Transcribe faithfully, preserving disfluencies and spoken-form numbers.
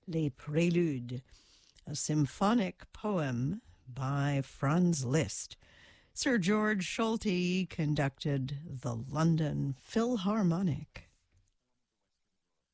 Les Préludes, a symphonic poem by Franz Liszt. Sir George Solti conducted the London Philharmonic.